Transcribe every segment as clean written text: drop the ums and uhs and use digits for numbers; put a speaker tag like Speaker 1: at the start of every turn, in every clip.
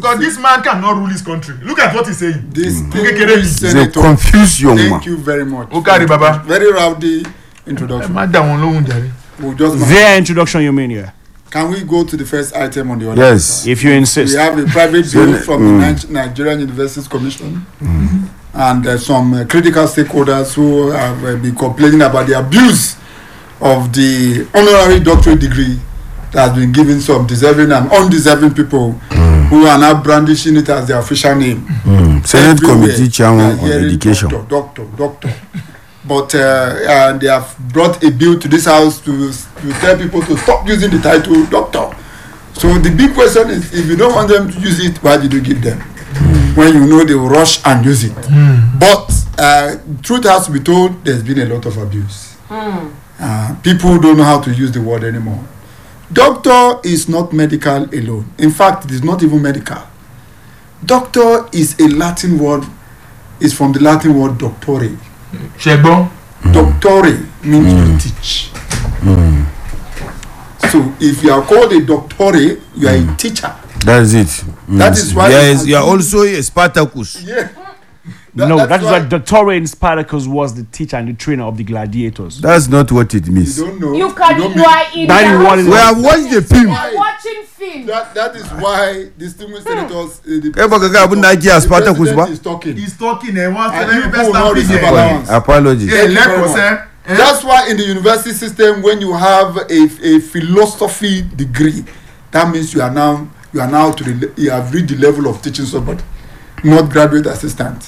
Speaker 1: Because this man cannot rule his country. Look at what he's saying.
Speaker 2: They confuse young man.
Speaker 3: Thank you very much.
Speaker 1: Okay, Baba.
Speaker 3: Very rowdy introduction.
Speaker 4: Their introduction, you mean, yeah?
Speaker 3: Can we go to the first item on the order?
Speaker 2: Yes.
Speaker 4: If you insist.
Speaker 3: We have a private bill from the Nigerian Universities Commission and some critical stakeholders who have been complaining about the abuse of the honorary doctorate degree that has been given some deserving and undeserving people who are now brandishing it as their official name.
Speaker 2: Senate Committee Chairman on Education.
Speaker 3: Doctor. But they have brought a bill to this house to tell people to stop using the title doctor. So the big question is, if you don't want them to use it, why did you give them? When you know they will rush and use it. But truth has to be told, there's been a lot of abuse. People don't know how to use the word anymore. Doctor is not medical alone. In fact, it is not even medical. Doctor is a Latin word, is from the Latin word doctore. Doctore means to teach. So if you are called a doctore, you are a teacher.
Speaker 2: That's it.
Speaker 3: That is why
Speaker 2: you are also a Spartacus.
Speaker 3: Yeah.
Speaker 4: That is why Doctor in Spartacus was the teacher and the trainer of the gladiators.
Speaker 2: That's not what it means.
Speaker 3: You don't know.
Speaker 5: You are in
Speaker 2: We have watched the film.
Speaker 5: watching film.
Speaker 3: That is why distinguished senators. The
Speaker 2: Spartacus
Speaker 3: is talking.
Speaker 1: He's talking and wants
Speaker 3: And
Speaker 1: to
Speaker 3: you will not receive allowance.
Speaker 2: Apologies.
Speaker 3: That's why in the university system, when you have a philosophy degree, that means you have reached the level of teaching somebody, not graduate assistant.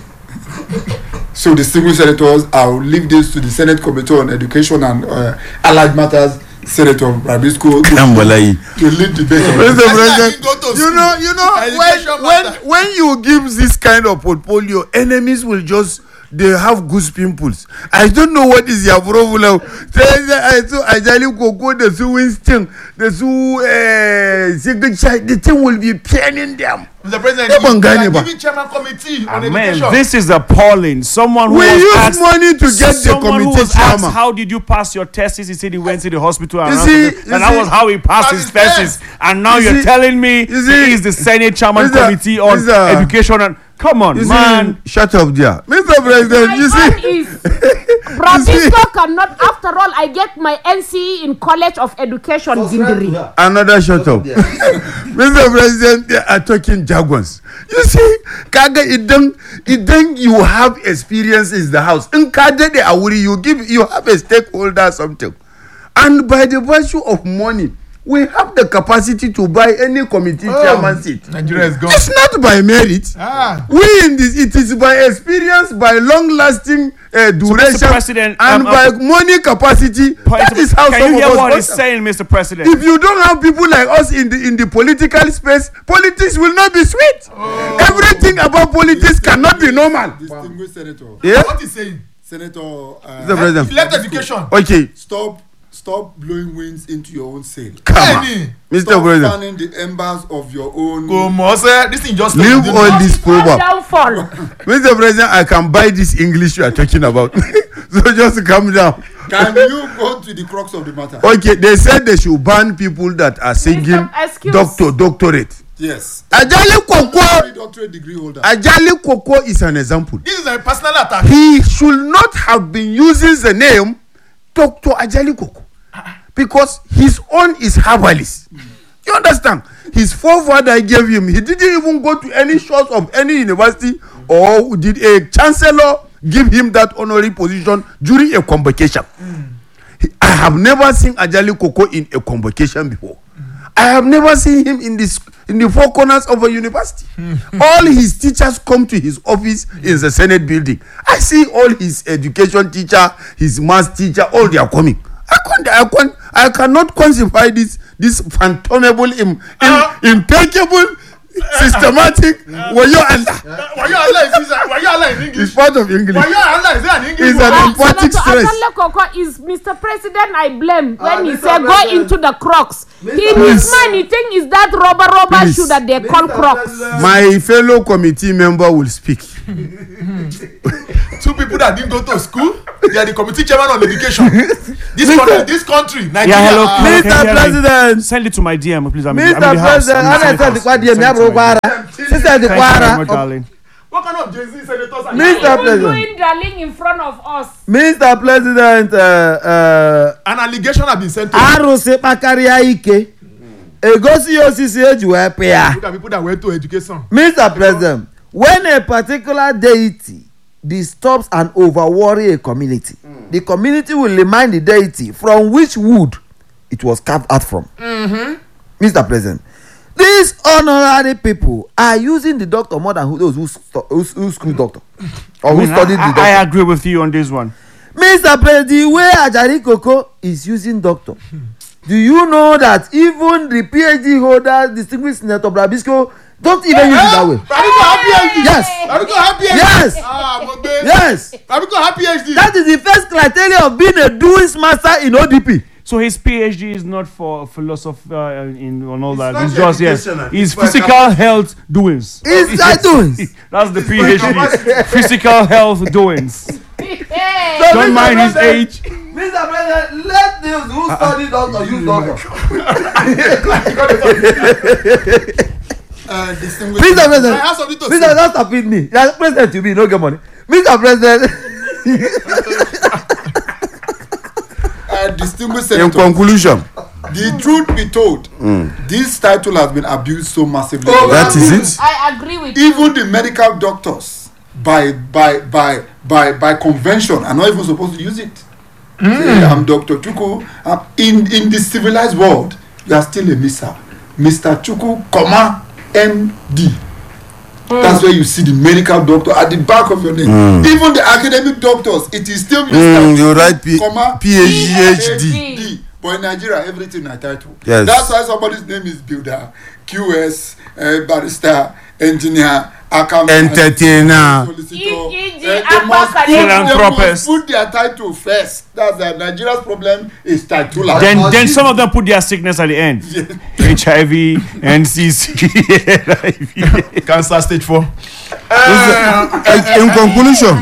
Speaker 3: So distinguished senators, I will leave this to the Senate Committee on Education and Allied Matters, Senator Brabisco, to lead debate.
Speaker 2: Mr. President, when you give this kind of portfolio, enemies will just, they have goose pimples. I don't know what is your problem. The thing will be paining them.
Speaker 1: Mr. President, giving chairman committee on education.
Speaker 4: This is appalling. Someone who
Speaker 2: use
Speaker 4: asked,
Speaker 2: money to get the committee chairman.
Speaker 4: How did you pass your tests? He said he went to the hospital and
Speaker 2: that
Speaker 4: was how he passed his tests. And now you're telling me he is the Senate chairman committee on education. And come on, man.
Speaker 2: Shut up there. Mr. President, you see.
Speaker 5: Brabisco cannot, after all, I get my NCE in College of Education.
Speaker 2: Another shut up. Mr. President, they are talking jargons. You see, Kaga, it you have experience in the house. In Kaga, you have a stakeholder something. And by the virtue of money, we have the capacity to buy any committee chairman seat.
Speaker 1: Nigeria is gone.
Speaker 2: It's not by merit. It is by experience, by long-lasting duration, and by money capacity. That is how
Speaker 4: can you hear what he's saying, Mr. President?
Speaker 2: If you don't have people like us in the political space, politics will not be sweet. Everything about politics cannot be normal.
Speaker 3: Distinguished senator.
Speaker 2: Yeah?
Speaker 1: What is saying?
Speaker 3: Senator.
Speaker 2: Mr. President.
Speaker 1: Left education.
Speaker 2: Okay.
Speaker 3: Stop blowing winds into your own sail.
Speaker 2: Come on. Mr.
Speaker 3: Stop
Speaker 2: President.
Speaker 3: fanning the embers of your own.
Speaker 1: This thing just
Speaker 2: leave all this proverb.
Speaker 5: Downfall.
Speaker 2: Mr. President, I can buy this English you are talking about. So just calm down.
Speaker 3: Can you go to the crux of the matter?
Speaker 2: Okay, they said they should ban people that are singing doctorate.
Speaker 3: Yes.
Speaker 2: Ajali Koko.
Speaker 3: Doctorate degree holder.
Speaker 2: Ajali Koko is an example.
Speaker 1: This is a personal attack.
Speaker 2: He should not have been using the name Dr. Ajali Koko because his own is herbalist. You understand? His forefather gave him. He didn't even go to any shores of any university, or did a chancellor give him that honorary position during a convocation. I have never seen Ajali Koko in a convocation before. I have never seen him in the four corners of a university. All his teachers come to his office in the Senate building. I see all his education teacher, his math teacher, all they are coming. I cannot quantify this phantomable, impeccable, systematic. Wayo Allah in English. It's part of English.
Speaker 1: Wayo Allah is an English.
Speaker 2: It's an emphatic stress.
Speaker 5: Ajali Koko is Mr. President. I blame when he said go into the crocs. His man, he think is that rubber shoe that they call crocs.
Speaker 2: My fellow committee member will speak.
Speaker 1: two people that didn't go to school. They are the committee chairman on education. This country, Nigeria.
Speaker 4: Yeah, hello,
Speaker 2: Mr. President.
Speaker 4: Send it to my DM, please. I'm
Speaker 2: Mr.
Speaker 4: in the house.
Speaker 2: President, I said the DM.
Speaker 4: Thank you very much, darling.
Speaker 1: What kind of Jay-Z senators are
Speaker 2: Mr. President.
Speaker 5: doing darling in front of us?
Speaker 2: Mr. President,
Speaker 1: an allegation has been sent to
Speaker 2: Arụsị kpakaria ike. Egosi osisi eji wee pịa.
Speaker 1: Look at people that went to education.
Speaker 2: Mr. President, when a particular deity disturbs and overworry a community, the community will remind the deity from which wood it was carved out from. Mr. President, these honorary people are using the doctor more than those who school doctor or who studied the doctor.
Speaker 4: I agree with you on this one.
Speaker 2: Mr. President, the way Ajari Koko is using doctor, do you know that even the PhD holder, distinguished Senator Brabisco, don't even use it that way? Yes. Yes. Yes. That is the first criteria of being a doings master in ODP.
Speaker 4: So his PhD is not for philosophy in all that. It's
Speaker 3: not
Speaker 4: just
Speaker 3: educational.
Speaker 4: his physical health doings.
Speaker 2: It's that doings.
Speaker 4: That's the PhD. Physical health doings. Don't mind his age.
Speaker 2: Mr. President, let those who study doctor use doctor. Mr. President, Mr. Don't stop with me. You're president to me, no get money. Mr. President.
Speaker 3: Distinguished senators,
Speaker 2: In conclusion,
Speaker 3: the truth be told, this title has been abused so massively.
Speaker 2: that is it.
Speaker 5: I agree with you.
Speaker 3: Even the medical doctors, by convention, are not even supposed to use it. Say, I'm Dr. Chuku. In the civilized world, you are still a Mr. Chuku, MD. That's where you see the medical doctor at the back of your name. Even the academic doctors, it is still Mr.
Speaker 2: You write
Speaker 3: PhD. But in Nigeria, everything is title.
Speaker 2: Yes.
Speaker 3: That's why somebody's name is builder, QS, barrister, engineer, accountant,
Speaker 2: Entertainer.
Speaker 3: solicitor.
Speaker 5: They
Speaker 4: Philanthropist.
Speaker 3: Put their title first. That's Nigeria's problem is title.
Speaker 4: Then some of them put their sickness at the end. HIV, NCC,
Speaker 1: Cancer stage 4.
Speaker 2: In conclusion,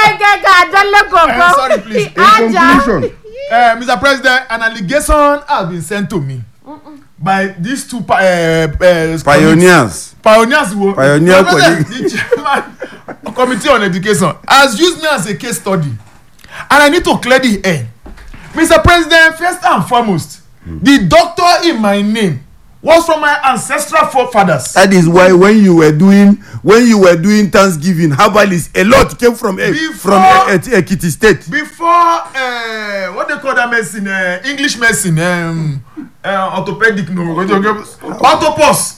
Speaker 1: Sorry, please.
Speaker 2: in conclusion,
Speaker 1: Mr. President, an allegation has been sent to me by these two
Speaker 2: pioneers.
Speaker 1: Pioneers who
Speaker 2: Pioneer
Speaker 1: the chairman committee on education has used me as a case study, and I need to clear the air. Mr. President, first and foremost, the doctor in my name was from my ancestral forefathers.
Speaker 2: That is why when you were doing Thanksgiving, herbalist, a lot came from Ekiti State.
Speaker 1: Before what they call that medicine, English medicine, orthopedic, no, orthopos.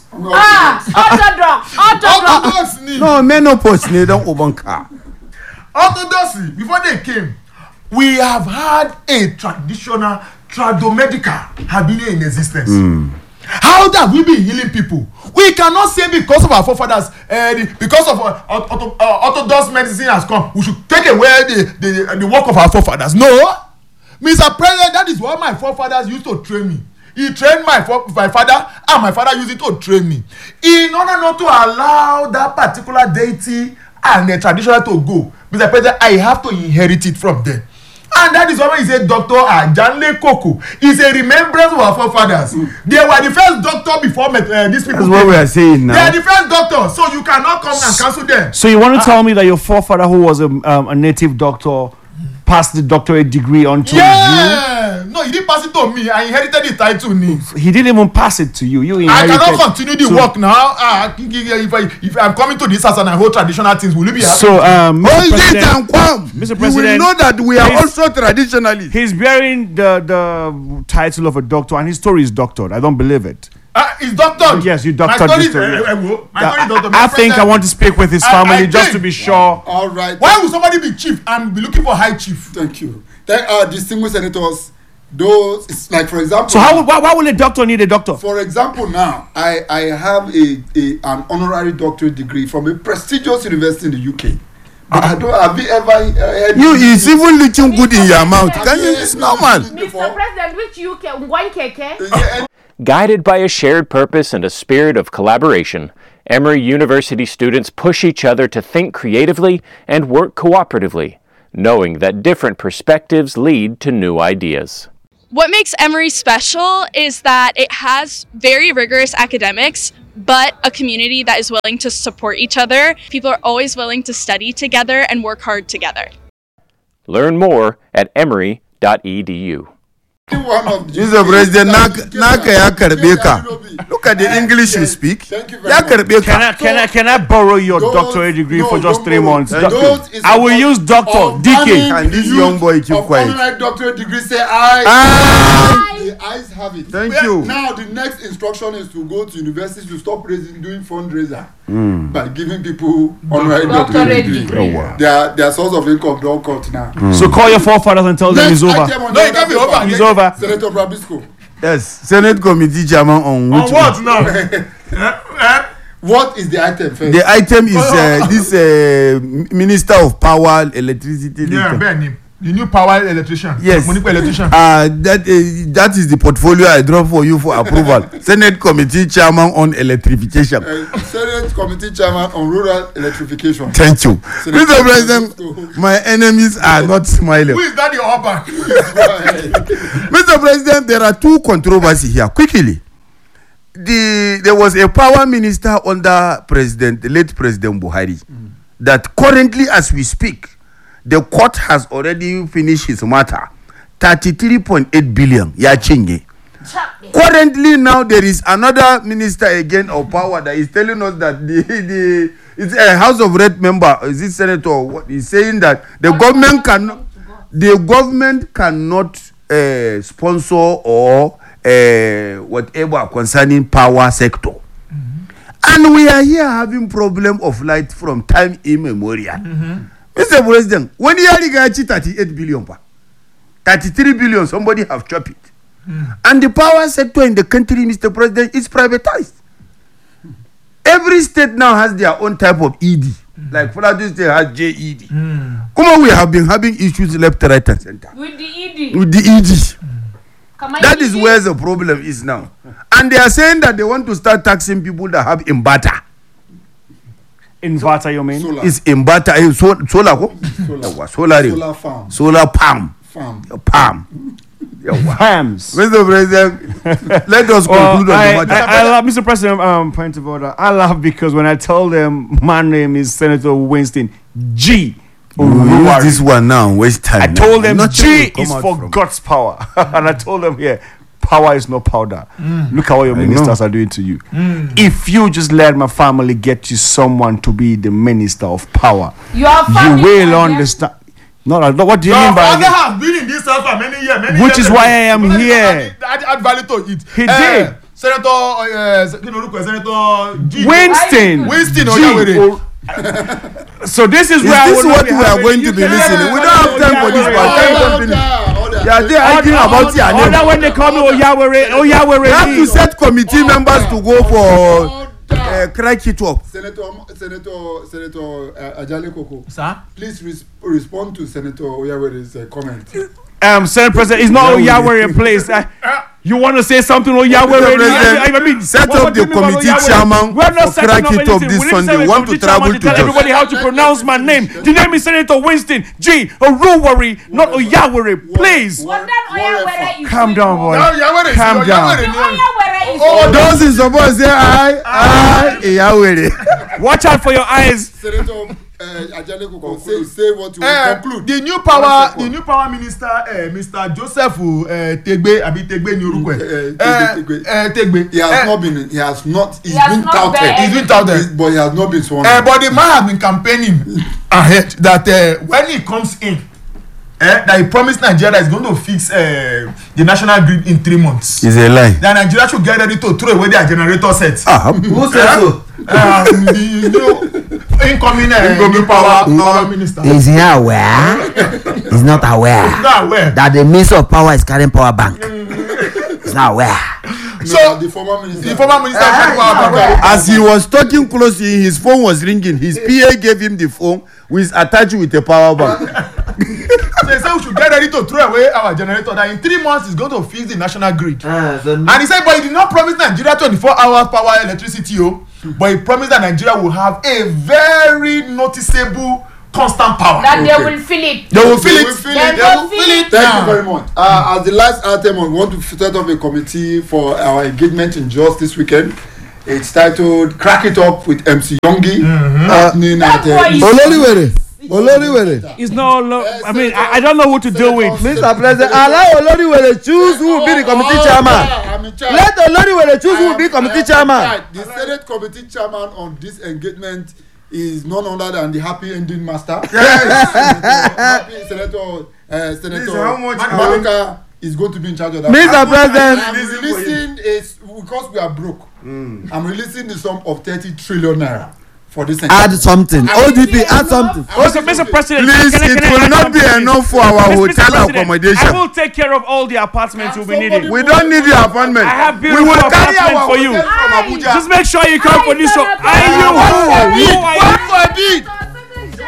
Speaker 5: Orthodox.
Speaker 2: No, menopause they don't open car.
Speaker 1: Orthodoxy, before they came, we have had a traditional tradomedical have been in existence. How have we been healing people? We cannot say because of our forefathers, because of orthodox medicine has come, we should take away the work of our forefathers. No, Mr. President, that is what my forefathers used to train me. He trained my father, and my father used it to train me. In order not to allow that particular deity and the traditional to go, Mr. President, I have to inherit it from them. And that is why he said Dr. Ajanle Koko is a remembrance of our forefathers. They were the first doctor before these people.
Speaker 2: That's what we are saying now.
Speaker 1: They are the first doctor, so you cannot come and cancel them.
Speaker 4: So you want to tell me that your forefather, who was a native doctor, passed the doctorate degree on to you?
Speaker 1: No, he didn't pass it to me. I inherited the title.
Speaker 4: He didn't even pass it to you. You inherited.
Speaker 1: I cannot continue the work now. If I'm coming to this house and I hold traditional things, will you be happy?
Speaker 4: So,
Speaker 2: Mr.
Speaker 4: President,
Speaker 2: you will know that we are also traditionalists.
Speaker 4: He's bearing the title of a doctor, and his story is doctored. I don't believe it.
Speaker 1: It's doctored.
Speaker 4: Yes, you doctored
Speaker 1: my
Speaker 4: the story.
Speaker 1: I
Speaker 4: think I want to speak with his family just to be sure.
Speaker 3: All right.
Speaker 1: Why would somebody be chief and be looking for high chief?
Speaker 3: Thank you. Distinguished senators, those, it's like, for example.
Speaker 4: So why will a doctor need a doctor?
Speaker 3: For example, now I have an honorary doctorate degree from a prestigious university in the UK. But have you ever heard?
Speaker 2: It's even looking good in your mouth. Can you? It's normal.
Speaker 5: Mr. President, which UK?
Speaker 6: Guided by a shared purpose and a spirit of collaboration, Emory University students push each other to think creatively and work cooperatively, knowing that different perspectives lead to new ideas.
Speaker 7: What makes Emory special is that it has very rigorous academics, but a community that is willing to support each other. People are always willing to study together and work hard together.
Speaker 6: Learn more at emory.edu.
Speaker 2: Mr. President, naka ya karbe ka. Look at the English you speak. Ya karbe ka.
Speaker 4: Can I borrow your doctorate degree for just 3 months?
Speaker 3: Those
Speaker 4: I will use Dr. DK.
Speaker 2: And this young boy keep quiet.
Speaker 3: Honorary doctorate degree say I. The eyes have it.
Speaker 2: Thank you.
Speaker 3: Now the next instruction is to go to universities to stop doing fundraiser by giving people honorary doctorate degree.
Speaker 2: Oh, wow.
Speaker 3: Their source of income don't cut now.
Speaker 4: So call your forefathers and tell them it's over.
Speaker 1: No, it can't be over.
Speaker 4: It's over.
Speaker 3: Senator Brabisco.
Speaker 2: Yes, Senate Committee Chairman on which
Speaker 1: On what now?
Speaker 3: What is the item first?
Speaker 2: The item is this Minister of Power, Electricity.
Speaker 1: Yeah, Benny. The new power electrician.
Speaker 2: Yes.
Speaker 1: Municipal electrician.
Speaker 2: That is the portfolio I draw for you for approval. Senate Committee Chairman on Electrification.
Speaker 3: Senate Committee Chairman on Rural Electrification.
Speaker 2: Thank you.
Speaker 3: Senator
Speaker 2: Mr. President, my enemies are not smiling.
Speaker 1: Who is that your husband?
Speaker 2: Mr. President, there are two controversies here. Quickly. There was a power minister under the late President Buhari that currently as we speak, the court has already finished his matter. 33.8 billion. Ya chinge. Currently now there is another minister again of power that is telling us that it's a House of Rep member, is it senator? What is saying that the government cannot sponsor or whatever concerning power sector. And we are here having problem of light from time immemorial. Mr. President, when you are 38 billion, 33 billion, somebody have chopped it. And the power sector in the country, Mr. President, is privatized. Every state now has their own type of ED. Like Fulani State has JED. We have been having issues left, right, and center.
Speaker 5: With the ED.
Speaker 2: With the ED. That is where the problem is now. And they are saying that they want to start taxing people that have inverter.
Speaker 4: Inverter, you mean?
Speaker 3: Solar.
Speaker 2: Is inverter
Speaker 3: Solar farm.
Speaker 2: Solar palm. Palm.
Speaker 4: Hams.
Speaker 2: Mr. President, let us conclude on the matter.
Speaker 4: I love, Mr. President, point of order. I laugh because when I told them my name is Senator Winston G.
Speaker 2: We use this one now, waste time.
Speaker 4: I told them
Speaker 2: Nothing
Speaker 4: G
Speaker 2: will
Speaker 4: is
Speaker 2: come out
Speaker 4: for
Speaker 2: from-
Speaker 4: God's power. And I told them here, power is no powder. Look at what your ministers are doing to you. If you just let my family get you someone to be the minister of power,
Speaker 5: Your
Speaker 4: you
Speaker 5: family
Speaker 4: will
Speaker 5: and
Speaker 4: understand. No, what do you
Speaker 1: Your
Speaker 4: mean by
Speaker 1: father
Speaker 4: that?
Speaker 1: has been in this house for many years.
Speaker 4: Which is why I am here.
Speaker 1: Add value to it.
Speaker 4: He did.
Speaker 1: Senator G.
Speaker 4: Winston.
Speaker 1: Winston
Speaker 4: G.
Speaker 1: Oyawere.
Speaker 4: So this is
Speaker 2: Is
Speaker 4: where
Speaker 2: this
Speaker 4: I
Speaker 2: what we are going to be listening? We don't have time for this, but time don't finish. Yeah, they are arguing about your name.
Speaker 4: Order when they call me Oyawere.
Speaker 2: We have to set committee members to go for crack it up.
Speaker 3: Senator Ajale Koko.
Speaker 1: Sir?
Speaker 3: Please respond to Senator Oyawere's comment.
Speaker 4: Senate President, it's not Oyawere place. You want to say something Oyawere? I mean,
Speaker 2: set up the committee chairman
Speaker 4: We're not
Speaker 2: for
Speaker 4: setting
Speaker 2: crack
Speaker 4: up
Speaker 2: it up
Speaker 4: anything.
Speaker 2: this
Speaker 4: We need
Speaker 2: Sunday.
Speaker 4: set a
Speaker 2: Want to
Speaker 4: committee
Speaker 2: travel
Speaker 4: chairman
Speaker 2: to
Speaker 4: tell everybody
Speaker 2: Jos.
Speaker 4: how to pronounce my name. The name is Senator Winston G. Oruwari, not Oyawere. Please.
Speaker 5: What that Oyawere is
Speaker 4: Calm down, boy.
Speaker 1: Oyawere is
Speaker 4: Calm down.
Speaker 5: Oyawere is
Speaker 1: Oh,
Speaker 2: Those in support say Yahweh.
Speaker 4: Watch out for your eyes.
Speaker 3: Senator Ajale Koko, say what you will conclude.
Speaker 1: The new power minister, Mr. Joseph Tegbe, abi Tegbe ni orúkọ ẹ̀. Tegbe.
Speaker 3: He's been touted.
Speaker 1: He's been touted.
Speaker 3: But he has not been sworn.
Speaker 1: But the man has been campaigning ahead that when he comes in, that he promised Nigeria is going to fix the national grid in 3 months.
Speaker 2: It's a lie.
Speaker 1: That Nigeria should get ready to throw away their generator sets.
Speaker 2: Who said so?
Speaker 1: The new incoming power minister.
Speaker 8: Is he aware? He's not aware
Speaker 1: Not aware.
Speaker 8: that the Minister of Power is carrying power bank. He's not aware.
Speaker 1: So
Speaker 3: the former minister.
Speaker 1: power bank.
Speaker 2: As he was talking closely, his phone was ringing. His PA gave him the phone, which attached with a power bank.
Speaker 1: So he said we should get ready to throw away our generator. That in 3 months is going to fix the national grid. And he said, but he did not promise Nigeria 24 hours power electricity. but he promised that Nigeria will have a very noticeable constant power.
Speaker 5: That they will feel it.
Speaker 1: They will feel it.
Speaker 5: They will feel it.
Speaker 3: Thank you very much. As the last item, we want to set up a committee for our engagement in Jos this weekend. It's titled "Crack It Up with MC Yongi." Happening at
Speaker 2: Oloriwere.
Speaker 4: It's not. I mean, I don't know what to do with.
Speaker 2: Mr. President, allow Oloriwere choose who will be the committee chairman. Let Oloriwere choose who will be committee chairman.
Speaker 3: The Senate committee chairman on this engagement is none other than the happy ending master. Senator Malika is going to be in charge of that.
Speaker 2: Mr. President,
Speaker 3: I'm releasing because we are broke. I'm releasing the sum of 30 trillion naira for this.
Speaker 8: Add something. ODP, add something.
Speaker 4: Mr. President,
Speaker 2: please, it will not be enough for our hotel accommodation.
Speaker 4: I will take care of all the apartments you'll be needing.
Speaker 2: We don't need the apartment.
Speaker 4: I have
Speaker 2: We
Speaker 4: beautiful
Speaker 2: will carry
Speaker 4: apartment
Speaker 2: our
Speaker 4: for you.
Speaker 2: hotel from Abuja.
Speaker 4: Just make sure you come for this show.
Speaker 5: Senator,
Speaker 4: Who are you?
Speaker 2: What for a bid?